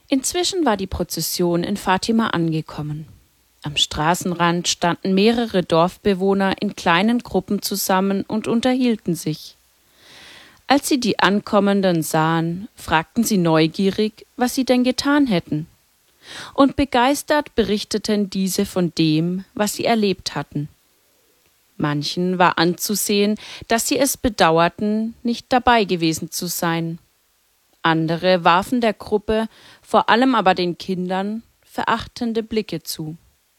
Inzwischen war die Prozession in Fatima angekommen. Am Straßenrand standen mehrere Dorfbewohner in kleinen Gruppen zusammen und unterhielten sich. Als sie die Ankommenden sahen, fragten sie neugierig, was sie denn getan hätten. Und begeistert berichteten diese von dem, was sie erlebt hatten. Manchen war anzusehen, dass sie es bedauerten, nicht dabei gewesen zu sein. Andere warfen der Gruppe, vor allem aber den Kindern, verachtende Blicke zu.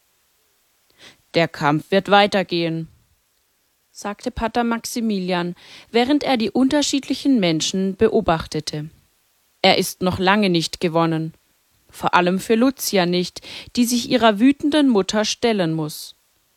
»Der Kampf wird weitergehen«, sagte Pater Maximilian, während er die unterschiedlichen Menschen beobachtete. »Er ist noch lange nicht gewonnen. Vor allem für Lucia nicht, die sich ihrer wütenden Mutter stellen muss.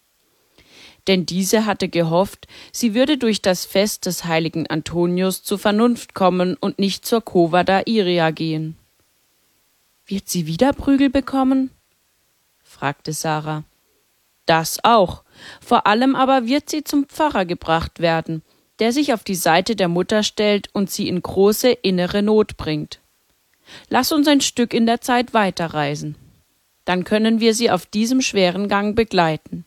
Denn diese hatte gehofft, sie würde durch das Fest des heiligen Antonius zur Vernunft kommen und nicht zur Cova da Iria gehen.« »Wird sie wieder Prügel bekommen?« fragte Sarah. »Das auch. Vor allem aber wird sie zum Pfarrer gebracht werden, der sich auf die Seite der Mutter stellt und sie in große innere Not bringt. Lass uns ein Stück in der Zeit weiterreisen. Dann können wir sie auf diesem schweren Gang begleiten.«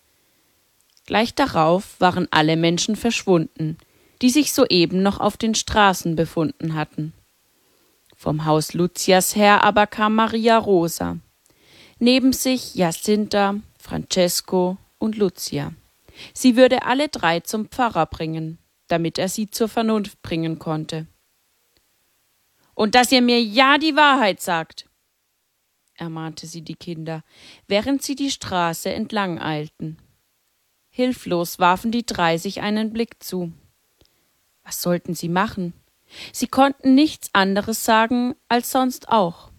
Gleich darauf waren alle Menschen verschwunden, die sich soeben noch auf den Straßen befunden hatten. Vom Haus Lucias her aber kam Maria Rosa. Neben sich Jacinta, Francesco und Lucia. Sie würde alle drei zum Pfarrer bringen, damit er sie zur Vernunft bringen konnte. »Und dass ihr mir ja die Wahrheit sagt«, ermahnte sie die Kinder, während sie die Straße entlang eilten. Hilflos warfen die drei sich einen Blick zu. Was sollten sie machen? Sie konnten nichts anderes sagen als sonst auch.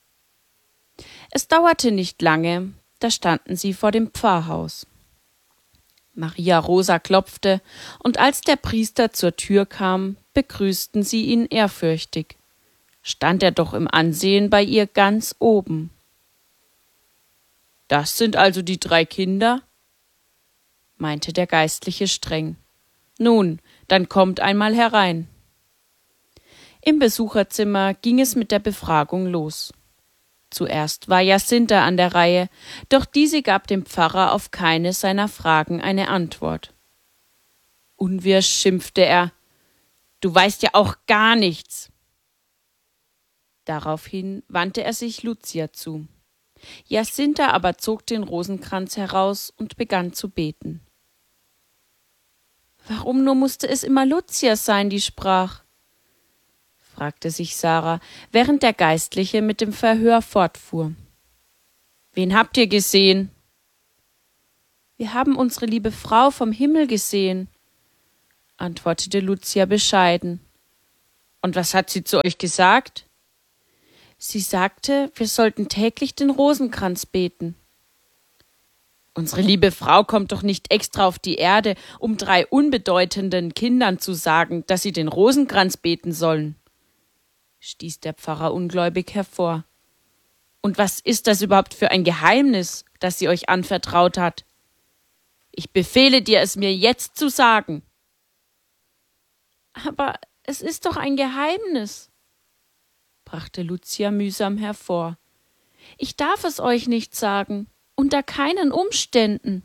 Es dauerte nicht lange, da standen sie vor dem Pfarrhaus. Maria Rosa klopfte, und als der Priester zur Tür kam, begrüßten sie ihn ehrfürchtig. Stand er doch im Ansehen bei ihr ganz oben. »Das sind also die 3 Kinder?« meinte der Geistliche streng. »Nun, dann kommt einmal herein.« Im Besucherzimmer ging es mit der Befragung los. Zuerst war Jacinta an der Reihe, doch diese gab dem Pfarrer auf keine seiner Fragen eine Antwort. Unwirsch schimpfte er: »Du weißt ja auch gar nichts!« Daraufhin wandte er sich Lucia zu. Jacinta aber zog den Rosenkranz heraus und begann zu beten. »Warum nur musste es immer Lucia sein, die sprach?« fragte sich Sarah, während der Geistliche mit dem Verhör fortfuhr. »Wen habt ihr gesehen?« »Wir haben unsere liebe Frau vom Himmel gesehen«, antwortete Lucia bescheiden. »Und was hat sie zu euch gesagt?« »Sie sagte, wir sollten täglich den Rosenkranz beten.« »Unsere liebe Frau kommt doch nicht extra auf die Erde, um 3 unbedeutenden Kindern zu sagen, dass sie den Rosenkranz beten sollen«, stieß der Pfarrer ungläubig hervor. »Und was ist das überhaupt für ein Geheimnis, das sie euch anvertraut hat? Ich befehle dir, es mir jetzt zu sagen.« »Aber es ist doch ein Geheimnis«, brachte Lucia mühsam hervor. »Ich darf es euch nicht sagen, unter keinen Umständen.«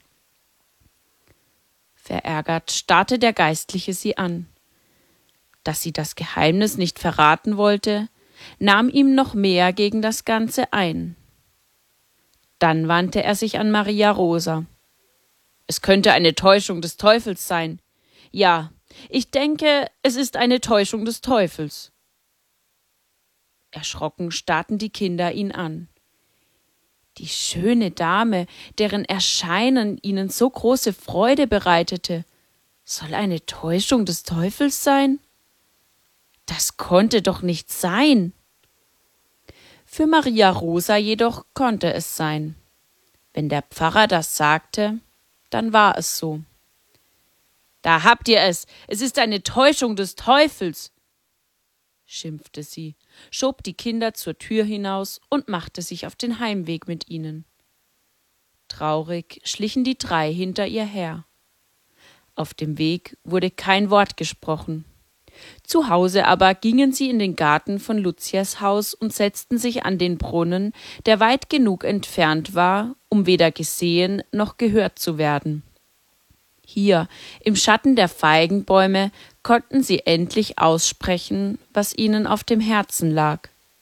Verärgert starrte der Geistliche sie an. Dass sie das Geheimnis nicht verraten wollte, nahm ihm noch mehr gegen das Ganze ein. Dann wandte er sich an Maria Rosa. »Es könnte eine Täuschung des Teufels sein. Ja, ich denke, es ist eine Täuschung des Teufels.« Erschrocken starrten die Kinder ihn an. Die schöne Dame, deren Erscheinen ihnen so große Freude bereitete, soll eine Täuschung des Teufels sein? Das konnte doch nicht sein. Für Maria Rosa jedoch konnte es sein. Wenn der Pfarrer das sagte, dann war es so. »Da habt ihr es! Es ist eine Täuschung des Teufels!« schimpfte sie, schob die Kinder zur Tür hinaus und machte sich auf den Heimweg mit ihnen. Traurig schlichen die 3 hinter ihr her. Auf dem Weg wurde kein Wort gesprochen. Zu Hause aber gingen sie in den Garten von Luzias Haus und setzten sich an den Brunnen, der weit genug entfernt war, um weder gesehen noch gehört zu werden. Hier, im Schatten der Feigenbäume, konnten sie endlich aussprechen, was ihnen auf dem Herzen lag.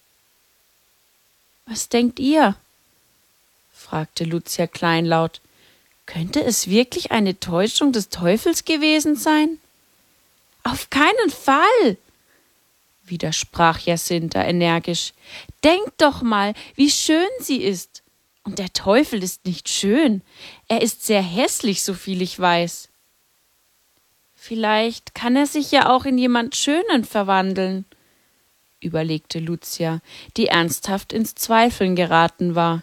»Was denkt ihr?« fragte Lucia kleinlaut. »Könnte es wirklich eine Täuschung des Teufels gewesen sein?« »Auf keinen Fall«, widersprach Jacinta energisch. »Denkt doch mal, wie schön sie ist. Und der Teufel ist nicht schön. Er ist sehr hässlich, soviel ich weiß.« »Vielleicht kann er sich ja auch in jemand Schönen verwandeln«, überlegte Lucia, die ernsthaft ins Zweifeln geraten war.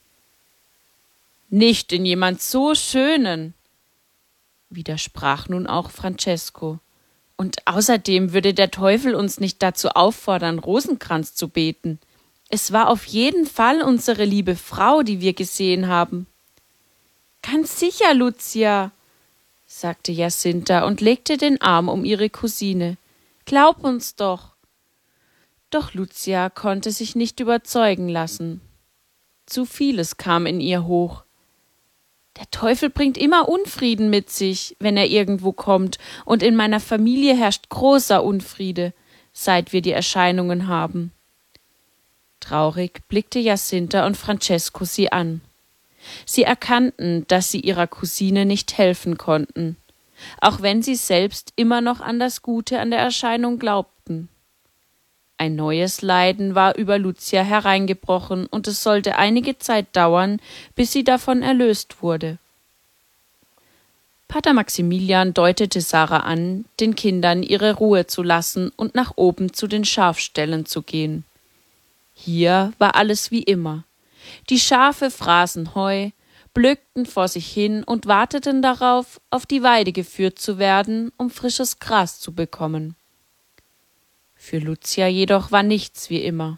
»Nicht in jemand so Schönen«, widersprach nun auch Francesco. »Und außerdem würde der Teufel uns nicht dazu auffordern, Rosenkranz zu beten. Es war auf jeden Fall unsere liebe Frau, die wir gesehen haben.« »Ganz sicher, Lucia«, sagte Jacinta und legte den Arm um ihre Cousine. »Glaub uns doch.« Doch Lucia konnte sich nicht überzeugen lassen. Zu vieles kam in ihr hoch. Der Teufel bringt immer Unfrieden mit sich, wenn er irgendwo kommt, und in meiner Familie herrscht großer Unfriede, seit wir die Erscheinungen haben. Traurig blickte Jacinta und Francesco sie an. Sie erkannten, dass sie ihrer Cousine nicht helfen konnten, auch wenn sie selbst immer noch an das Gute an der Erscheinung glaubten. Ein neues Leiden war über Lucia hereingebrochen, und es sollte einige Zeit dauern, bis sie davon erlöst wurde. Pater Maximilian deutete Sarah an, den Kindern ihre Ruhe zu lassen und nach oben zu den Schafställen zu gehen. Hier war alles wie immer. Die Schafe fraßen Heu, blökten vor sich hin und warteten darauf, auf die Weide geführt zu werden, um frisches Gras zu bekommen. Für Lucia jedoch war nichts wie immer.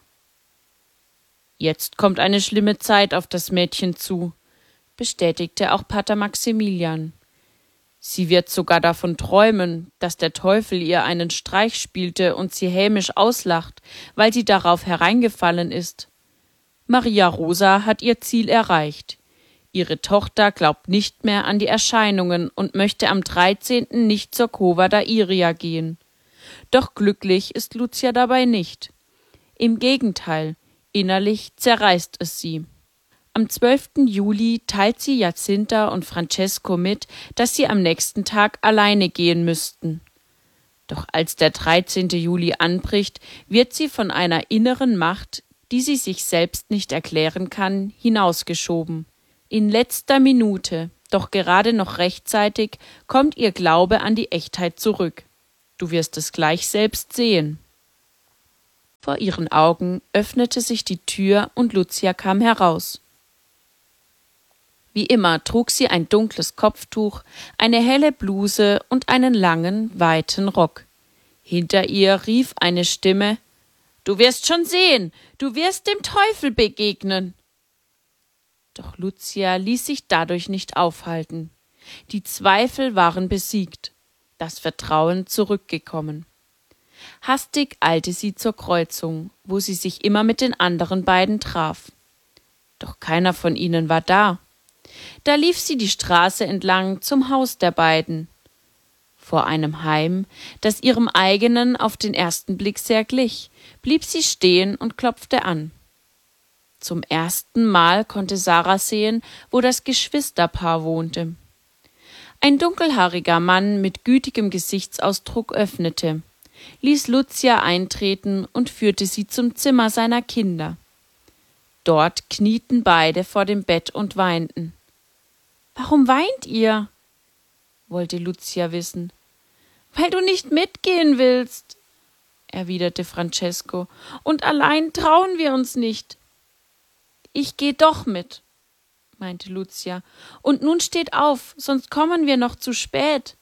»Jetzt kommt eine schlimme Zeit auf das Mädchen zu«, bestätigte auch Pater Maximilian. »Sie wird sogar davon träumen, dass der Teufel ihr einen Streich spielte und sie hämisch auslacht, weil sie darauf hereingefallen ist. Maria Rosa hat ihr Ziel erreicht. Ihre Tochter glaubt nicht mehr an die Erscheinungen und möchte am 13. nicht zur Cova da Iria gehen. Doch glücklich ist Lucia dabei nicht. Im Gegenteil, innerlich zerreißt es sie. Am 12. Juli teilt sie Jacinta und Francesco mit, dass sie am nächsten Tag alleine gehen müssten. Doch als der 13. Juli anbricht, wird sie von einer inneren Macht, die sie sich selbst nicht erklären kann, hinausgeschoben. In letzter Minute, doch gerade noch rechtzeitig, kommt ihr Glaube an die Echtheit zurück. Du wirst es gleich selbst sehen. Vor ihren Augen öffnete sich die Tür und Lucia kam heraus. Wie immer trug sie ein dunkles Kopftuch, eine helle Bluse und einen langen, weiten Rock. Hinter ihr rief eine Stimme: »Du wirst schon sehen, du wirst dem Teufel begegnen!« Doch Lucia ließ sich dadurch nicht aufhalten. Die Zweifel waren besiegt, das Vertrauen zurückgekommen. Hastig eilte sie zur Kreuzung, wo sie sich immer mit den anderen beiden traf. Doch keiner von ihnen war da. Da lief sie die Straße entlang zum Haus der beiden. Vor einem Heim, das ihrem eigenen auf den ersten Blick sehr glich, blieb sie stehen und klopfte an. Zum ersten Mal konnte Sarah sehen, wo das Geschwisterpaar wohnte. Ein dunkelhaariger Mann mit gütigem Gesichtsausdruck öffnete, ließ Lucia eintreten und führte sie zum Zimmer seiner Kinder. Dort knieten beide vor dem Bett und weinten. »Warum weint ihr?« wollte Lucia wissen. »Weil du nicht mitgehen willst«, erwiderte Francesco, »und allein trauen wir uns nicht.« »Ich gehe doch mit«, meinte Lucia, »und nun steht auf, sonst kommen wir noch zu spät.«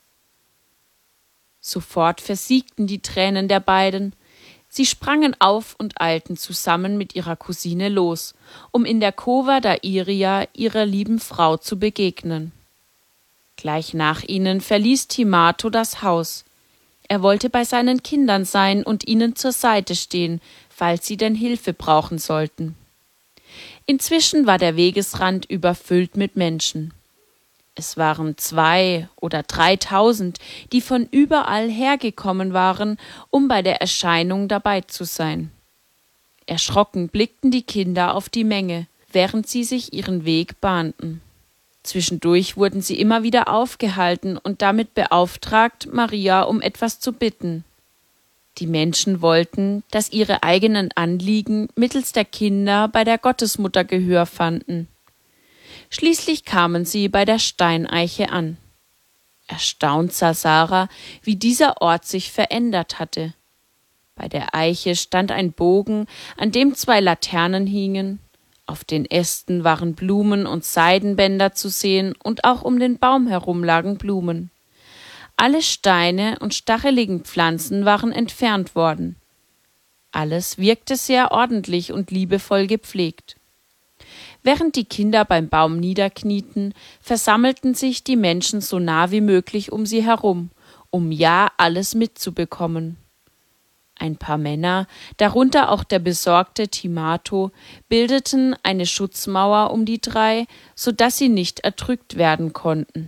Sofort versiegten die Tränen der beiden. Sie sprangen auf und eilten zusammen mit ihrer Cousine los, um in der Cova da Iria ihrer lieben Frau zu begegnen. Gleich nach ihnen verließ Timato das Haus. Er wollte bei seinen Kindern sein und ihnen zur Seite stehen, falls sie denn Hilfe brauchen sollten. Inzwischen war der Wegesrand überfüllt mit Menschen. Es waren 2.000 oder 3.000, die von überall hergekommen waren, um bei der Erscheinung dabei zu sein. Erschrocken blickten die Kinder auf die Menge, während sie sich ihren Weg bahnten. Zwischendurch wurden sie immer wieder aufgehalten und damit beauftragt, Maria um etwas zu bitten. Die Menschen wollten, dass ihre eigenen Anliegen mittels der Kinder bei der Gottesmutter Gehör fanden. Schließlich kamen sie bei der Steineiche an. Erstaunt sah Sarah, wie dieser Ort sich verändert hatte. Bei der Eiche stand ein Bogen, an dem 2 Laternen hingen. Auf den Ästen waren Blumen und Seidenbänder zu sehen und auch um den Baum herum lagen Blumen. Alle Steine und stacheligen Pflanzen waren entfernt worden. Alles wirkte sehr ordentlich und liebevoll gepflegt. Während die Kinder beim Baum niederknieten, versammelten sich die Menschen so nah wie möglich um sie herum, um ja alles mitzubekommen. Ein paar Männer, darunter auch der besorgte Timato, bildeten eine Schutzmauer um die 3, so dass sie nicht erdrückt werden konnten.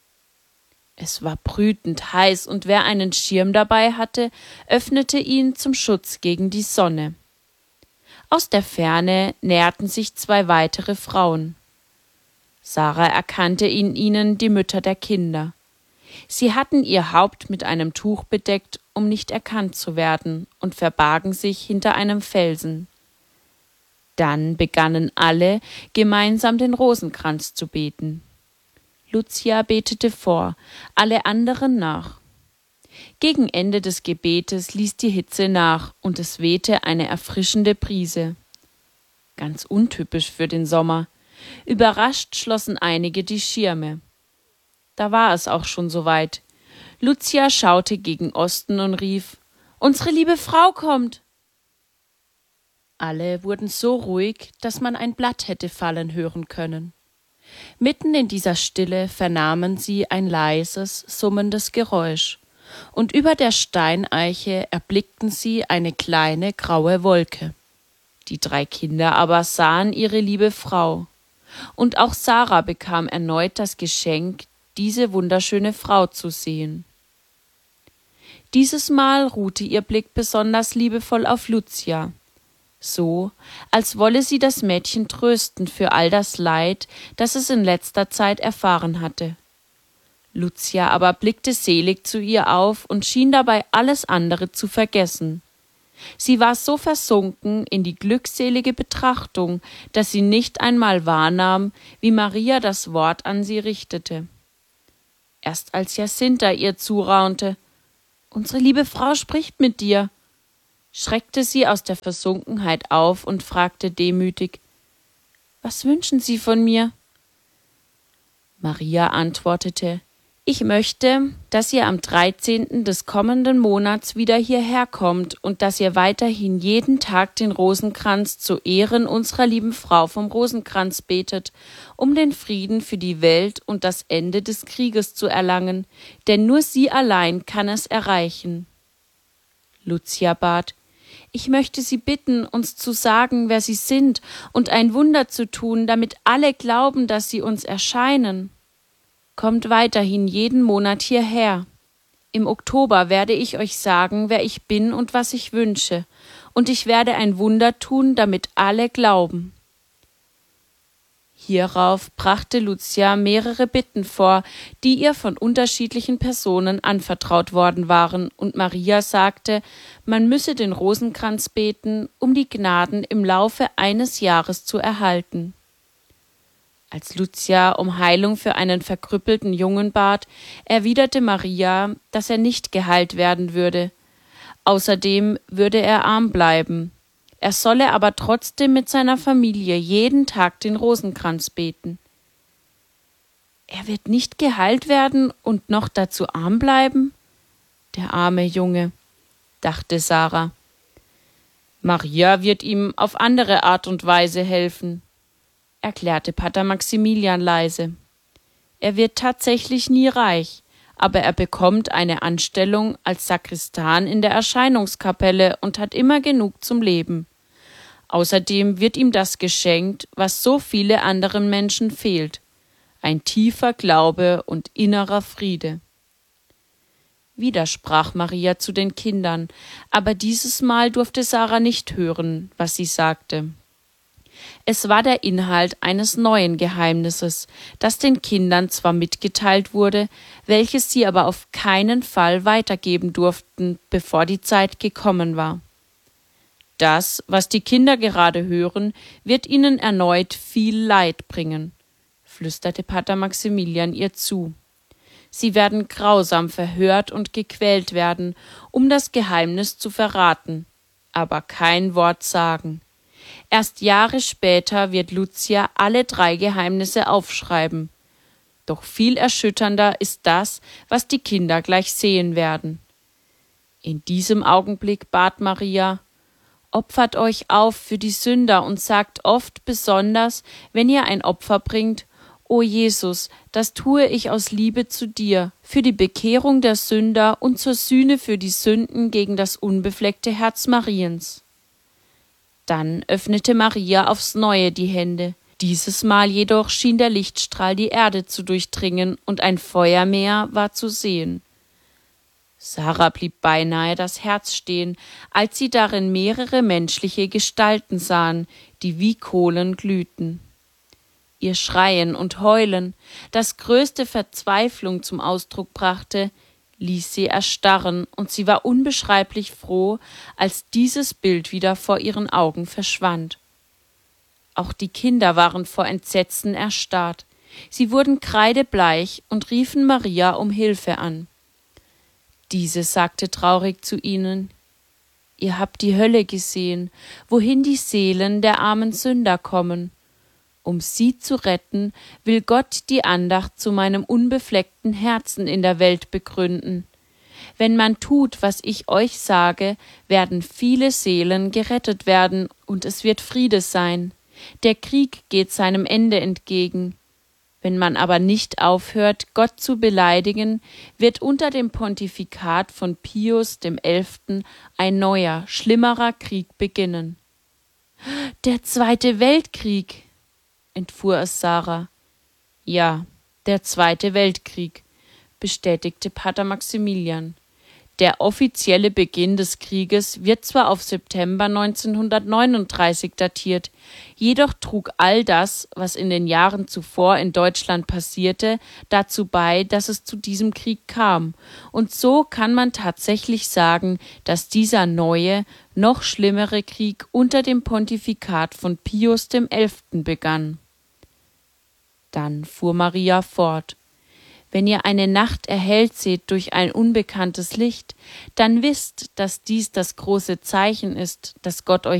Es war brütend heiß, und wer einen Schirm dabei hatte, öffnete ihn zum Schutz gegen die Sonne. Aus der Ferne näherten sich 2 weitere Frauen. Sarah erkannte in ihnen die Mütter der Kinder. Sie hatten ihr Haupt mit einem Tuch bedeckt, um nicht erkannt zu werden, und verbargen sich hinter einem Felsen. Dann begannen alle, gemeinsam den Rosenkranz zu beten. Lucia betete vor, alle anderen nach. Gegen Ende des Gebetes ließ die Hitze nach und es wehte eine erfrischende Brise. Ganz untypisch für den Sommer. Überrascht schlossen einige die Schirme. Da war es auch schon soweit. Lucia schaute gegen Osten und rief: »Unsere liebe Frau kommt!« Alle wurden so ruhig, dass man ein Blatt hätte fallen hören können. Mitten in dieser Stille vernahmen sie ein leises, summendes Geräusch, und über der Steineiche erblickten sie eine kleine graue Wolke. Die 3 Kinder aber sahen ihre liebe Frau, und auch Sarah bekam erneut das Geschenk, diese wunderschöne Frau zu sehen. Dieses Mal ruhte ihr Blick besonders liebevoll auf Lucia, so, als wolle sie das Mädchen trösten für all das Leid, das es in letzter Zeit erfahren hatte. Lucia aber blickte selig zu ihr auf und schien dabei alles andere zu vergessen. Sie war so versunken in die glückselige Betrachtung, dass sie nicht einmal wahrnahm, wie Maria das Wort an sie richtete. Erst als Jacinta ihr zuraunte: »Unsere liebe Frau spricht mit dir«, schreckte sie aus der Versunkenheit auf und fragte demütig: »Was wünschen Sie von mir?« Maria antwortete: »Ich möchte, dass ihr am 13. des kommenden Monats wieder hierher kommt und dass ihr weiterhin jeden Tag den Rosenkranz zu Ehren unserer lieben Frau vom Rosenkranz betet, um den Frieden für die Welt und das Ende des Krieges zu erlangen, denn nur sie allein kann es erreichen.« Lucia bat: »Ich möchte Sie bitten, uns zu sagen, wer Sie sind, und ein Wunder zu tun, damit alle glauben, dass Sie uns erscheinen. Kommt weiterhin jeden Monat hierher. Im Oktober werde ich euch sagen, wer ich bin und was ich wünsche, und ich werde ein Wunder tun, damit alle glauben.« Hierauf brachte Lucia mehrere Bitten vor, die ihr von unterschiedlichen Personen anvertraut worden waren, und Maria sagte, man müsse den Rosenkranz beten, um die Gnaden im Laufe eines Jahres zu erhalten. Als Lucia um Heilung für einen verkrüppelten Jungen bat, erwiderte Maria, dass er nicht geheilt werden würde. Außerdem würde er arm bleiben. Er solle aber trotzdem mit seiner Familie jeden Tag den Rosenkranz beten. »Er wird nicht geheilt werden und noch dazu arm bleiben?« »Der arme Junge«, dachte Sarah. »Maria wird ihm auf andere Art und Weise helfen«, erklärte Pater Maximilian leise. »Er wird tatsächlich nie reich, aber er bekommt eine Anstellung als Sakristan in der Erscheinungskapelle und hat immer genug zum Leben. Außerdem wird ihm das geschenkt, was so viele anderen Menschen fehlt: ein tiefer Glaube und innerer Friede. Wieder sprach Maria zu den Kindern, aber dieses Mal durfte Sarah nicht hören, was sie sagte. Es war der Inhalt eines neuen Geheimnisses, das den Kindern zwar mitgeteilt wurde, welches sie aber auf keinen Fall weitergeben durften, bevor die Zeit gekommen war. Das, was die Kinder gerade hören, wird ihnen erneut viel Leid bringen, flüsterte Pater Maximilian ihr zu. Sie werden grausam verhört und gequält werden, um das Geheimnis zu verraten, aber kein Wort sagen. Erst Jahre später wird Lucia alle 3 Geheimnisse aufschreiben. Doch viel erschütternder ist das, was die Kinder gleich sehen werden. In diesem Augenblick bat Maria: Opfert euch auf für die Sünder und sagt oft, besonders wenn ihr ein Opfer bringt: O Jesus, das tue ich aus Liebe zu dir, für die Bekehrung der Sünder und zur Sühne für die Sünden gegen das unbefleckte Herz Mariens. Dann öffnete Maria aufs Neue die Hände. Dieses Mal jedoch schien der Lichtstrahl die Erde zu durchdringen und ein Feuermeer war zu sehen. Sarah blieb beinahe das Herz stehen, als sie darin mehrere menschliche Gestalten sahen, die wie Kohlen glühten. Ihr Schreien und Heulen, das größte Verzweiflung zum Ausdruck brachte, ließ sie erstarren, und sie war unbeschreiblich froh, als dieses Bild wieder vor ihren Augen verschwand. Auch die Kinder waren vor Entsetzen erstarrt. Sie wurden kreidebleich und riefen Maria um Hilfe an. Diese sagte traurig zu ihnen: Ihr habt die Hölle gesehen, wohin die Seelen der armen Sünder kommen. Um sie zu retten, will Gott die Andacht zu meinem unbefleckten Herzen in der Welt begründen. Wenn man tut, was ich euch sage, werden viele Seelen gerettet werden und es wird Friede sein. Der Krieg geht seinem Ende entgegen. Wenn man aber nicht aufhört, Gott zu beleidigen, wird unter dem Pontifikat von Pius XI. Ein neuer, schlimmerer Krieg beginnen. Der Zweite Weltkrieg, entfuhr es Sarah. Ja, der Zweite Weltkrieg, bestätigte Pater Maximilian. Der offizielle Beginn des Krieges wird zwar auf September 1939 datiert, jedoch trug all das, was in den Jahren zuvor in Deutschland passierte, dazu bei, dass es zu diesem Krieg kam, und so kann man tatsächlich sagen, dass dieser neue, noch schlimmere Krieg unter dem Pontifikat von Pius XI. Begann. Dann fuhr Maria fort: Wenn ihr eine Nacht erhellt seht durch ein unbekanntes Licht, dann wisst, dass dies das große Zeichen ist, das Gott euch